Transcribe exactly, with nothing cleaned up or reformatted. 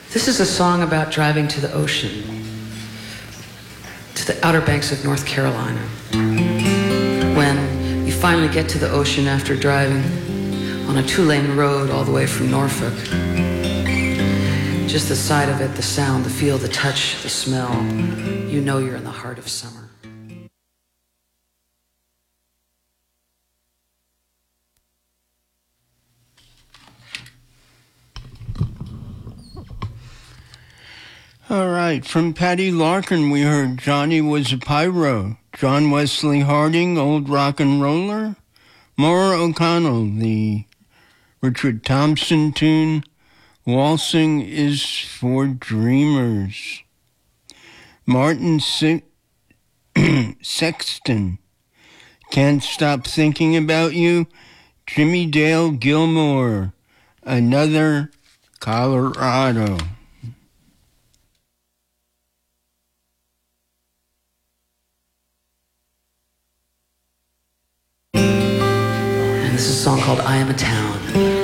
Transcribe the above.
This is a song about driving to the ocean, to the Outer Banks of North Carolina. When you finally get to the ocean after driving on a two-lane road all the way from Norfolk, just the sight of it, the sound, the feel, the touch, the smell, you know you're in the heart of summer. All right, from Patty Larkin, we heard Johnny Was a Pyro, John Wesley Harding, Old Rock and Roller, Maura O'Connell, the Richard Thompson tune, Waltzing is for Dreamers, Martin Se- Sexton, Can't Stop Thinking About You, Jimmy Dale Gilmore, Another Colorado. And this is a song called I Am a Town.